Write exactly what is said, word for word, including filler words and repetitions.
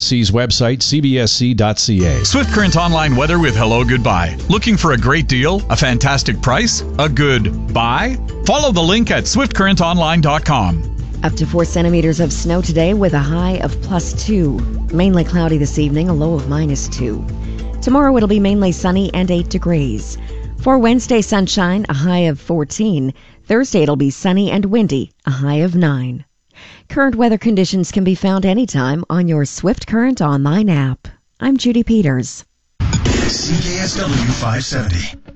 C's website, c b s c dot c a. Swift Current Online weather with Hello Goodbye. Looking for a great deal? A fantastic price? A good buy? Follow the link at swift current online dot com. Up to four centimeters of snow today with a high of plus two. Mainly cloudy this evening, a low of minus two. Tomorrow it'll be mainly sunny and eight degrees. For Wednesday, sunshine, a high of fourteen. Thursday it'll be sunny and windy, a high of nine. Current weather conditions can be found anytime on your Swift Current Online app. I'm Judy Peters. C K S W five seventy.